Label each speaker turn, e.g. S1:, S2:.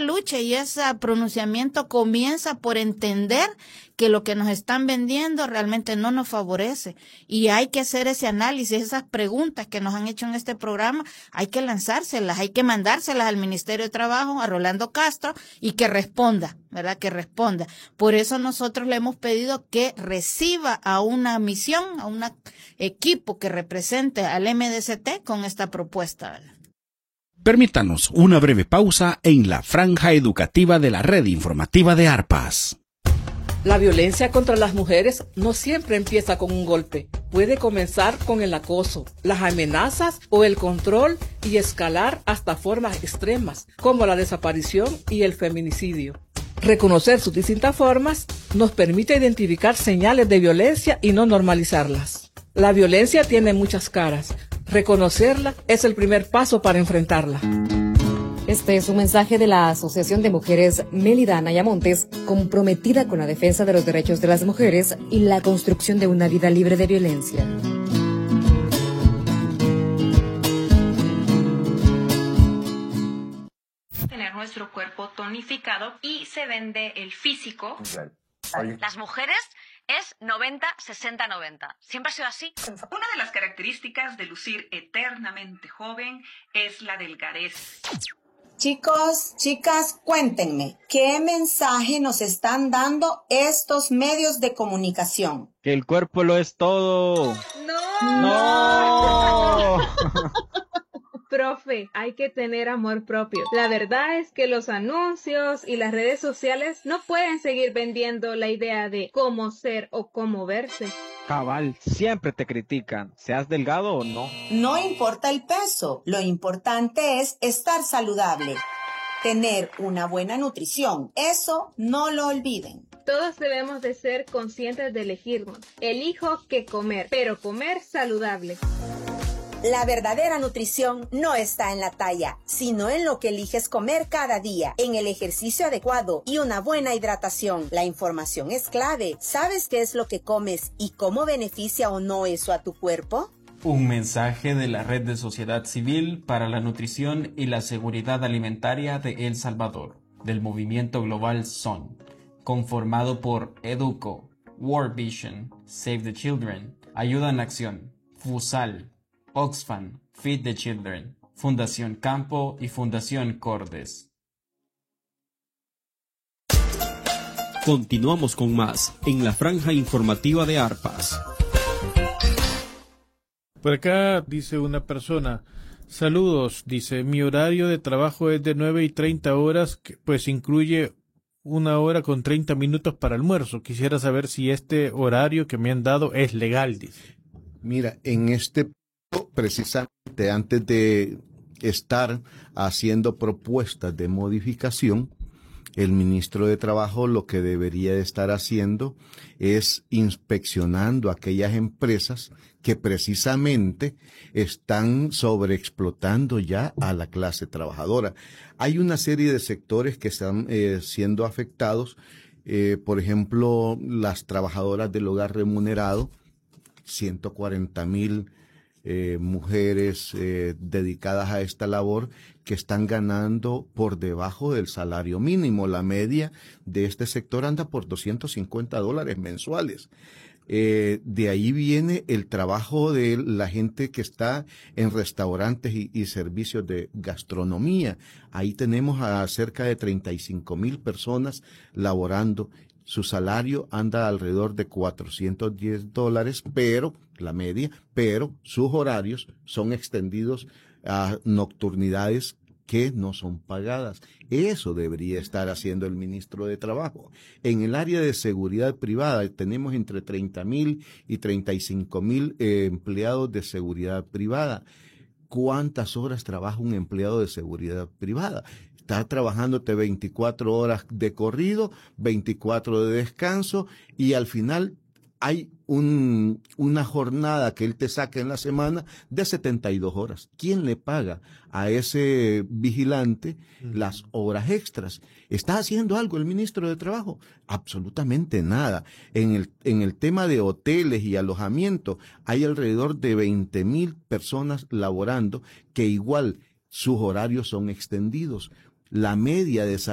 S1: lucha y ese pronunciamiento comienza por entender que lo que nos están vendiendo realmente no nos favorece. Y hay que hacer ese análisis, esas preguntas que nos han hecho en este programa, hay que lanzárselas, hay que mandárselas al Ministerio de Trabajo, a Rolando Castro, y que responda, ¿verdad? Que responda. Por eso nosotros le hemos pedido que reciba a una misión, a un equipo que represente al MDCT con esta propuesta, ¿verdad?
S2: Permítanos una breve pausa en la franja educativa de la red informativa de ARPAS.
S3: La violencia contra las mujeres no siempre empieza con un golpe. Puede comenzar con el acoso, las amenazas o el control y escalar hasta formas extremas, como la desaparición y el feminicidio. Reconocer sus distintas formas nos permite identificar señales de violencia y no normalizarlas. La violencia tiene muchas caras. Reconocerla es el primer paso para enfrentarla.
S4: Este es un mensaje de la Asociación de Mujeres Mélida Ayamontes, comprometida con la defensa de los derechos de las mujeres y la construcción de una vida libre de violencia.
S5: Tener nuestro cuerpo tonificado y se vende el físico.
S6: Las mujeres es 90-60-90. ¿Siempre ha sido así?
S5: Una de las características de lucir eternamente joven es la delgadez.
S7: Chicos, chicas, cuéntenme, ¿qué mensaje nos están dando estos medios de comunicación?
S8: Que el cuerpo lo es todo.
S9: ¡No! Profe, hay que tener amor propio. La verdad es que los anuncios y las redes sociales no pueden seguir vendiendo la idea de cómo ser o cómo verse.
S8: Cabal, siempre te critican, seas delgado o no.
S7: No importa el peso, lo importante es estar saludable. Tener una buena nutrición, eso no lo olviden.
S9: Todos debemos de ser conscientes de elegirnos. Elijo qué comer, pero comer saludable.
S10: La verdadera nutrición no está en la talla, sino en lo que eliges comer cada día, en el ejercicio adecuado y una buena hidratación. La información es clave. ¿Sabes qué es lo que comes y cómo beneficia o no eso a tu cuerpo?
S11: Un mensaje de la Red de Sociedad Civil para la Nutrición y la Seguridad Alimentaria de El Salvador, del movimiento global SON, conformado por EDUCO, World Vision, Save the Children, Ayuda en Acción, FUSAL, Oxfam, Feed the Children, Fundación Campo y Fundación Cordes.
S2: Continuamos con más en la franja informativa de ARPAS.
S12: Por acá dice una persona, saludos, dice, mi horario de trabajo es de 9:30, pues incluye 1 hora con 30 minutos para almuerzo. Quisiera saber si este horario que me han dado es legal, dice.
S13: Mira, en este precisamente antes de estar haciendo propuestas de modificación, el ministro de Trabajo lo que debería de estar haciendo es inspeccionando aquellas empresas que precisamente están sobreexplotando ya a la clase trabajadora. Hay una serie de sectores que están siendo afectados, por ejemplo, las trabajadoras del hogar remunerado, 140,000 mujeres dedicadas a esta labor que están ganando por debajo del salario mínimo. La media de este sector anda por $250 mensuales. De ahí viene el trabajo de la gente que está en restaurantes y servicios de gastronomía. Ahí tenemos a cerca de 35,000 personas laborando. Su salario anda alrededor de $410, pero la media, pero sus horarios son extendidos a nocturnidades que no son pagadas. Eso debería estar haciendo el ministro de Trabajo. En el área de seguridad privada tenemos entre 30,000 y 35,000 empleados de seguridad privada. ¿Cuántas horas trabaja un empleado de seguridad privada? Está trabajándote 24 horas de corrido, 24 de descanso, y al final hay una jornada que él te saca en la semana de 72 horas. ¿Quién le paga a ese vigilante las horas extras? ¿Está haciendo algo el ministro de Trabajo? Absolutamente nada. En el tema de hoteles y alojamiento hay alrededor de 20,000 personas laborando que igual sus horarios son extendidos. La media de